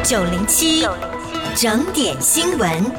907整点新闻。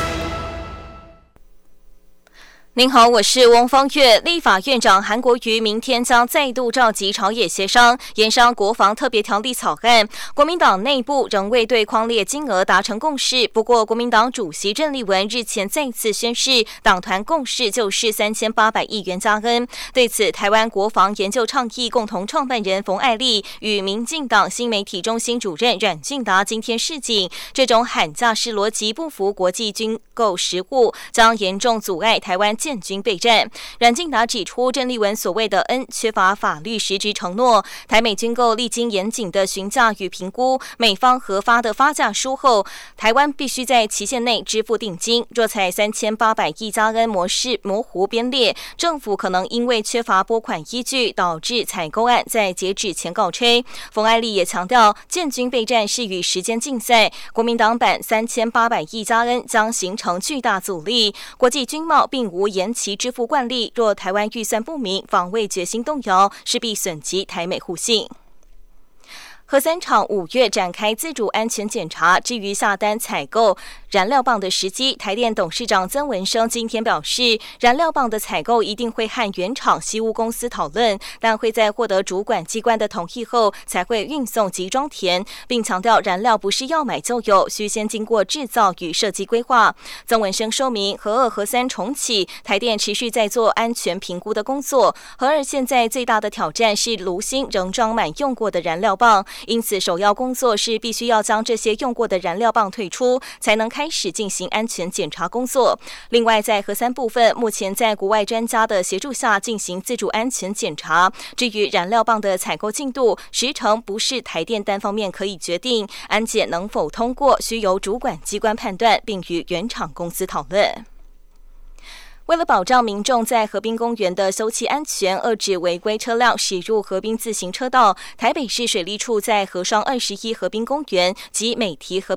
您好，我是翁方月。立法院长韩国瑜明天将再度召集朝野协商，研商国防特别条例草案。国民党内部仍未对匡列金额达成共识，不过国民党主席郑丽文日前再次宣示，党团共识就是3800亿元加恩。对此，台湾国防研究倡议共同创办人冯爱丽与民进党新媒体中心主任阮俊达今天示警，这种喊价式逻辑不符国际军购实务，将严重阻碍台湾建军备战。阮敬达指出，郑丽文所谓的恩缺乏法律实质承诺，台美军购历经严谨的询价与评估，美方核发的发价书后，台湾必须在期限内支付定金。若采3800亿加恩模式模糊编列，政府可能因为缺乏拨款依据，导致采购案在截止前告吹。冯爱丽也强调，建军备战是与时间竞赛，国民党版3800亿加恩将形成巨大阻力。国际军贸并无延期支付惯例，若台湾预算不明，防卫决心动摇，势必损及台美互信。核三厂5月展开自主安全检查，至于下单采购燃料棒的时机，台电董事长曾文生今天表示，燃料棒的采购一定会和原厂西屋公司讨论，但会在获得主管机关的同意后才会运送集装田，并强调燃料不是要买就有，需先经过制造与设计规划。曾文生说明，核2、核3重启，台电持续在做安全评估的工作。核2现在最大的挑战是炉芯仍装满用过的燃料棒，因此首要工作是必须要将这些用过的燃料棒退出，才能开始进行安全检查工作。另外，在核3部分，目前在国外专家的协助下进行自主安全检查。至于燃料棒的采购进度，时程不是台电单方面可以决定，安检能否通过，需由主管机关判断，并与原厂公司讨论。为了保障民众在河滨公园的休憩安全，遏制违规车辆驶入河滨自行车道，台北市水利处在河双21河滨公园及美堤河